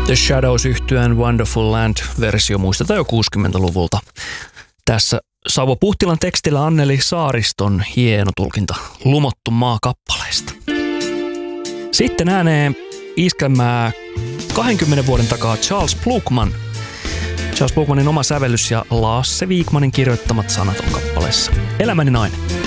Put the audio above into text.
The Shadows -yhtyeen Wonderful Land-versio muistetaan jo 60-luvulta. Tässä Sauvo Puhtilan tekstillä Anneli Saariston hieno tulkinta Lumottu maa -kappaleesta. Sitten ääneen iskelmää 20 vuoden takaa Charles Blukman. Charles Blukmanin oma sävellys ja Lasse Wikmanin kirjoittamat sanat on kappaleessa Elämäni nainen.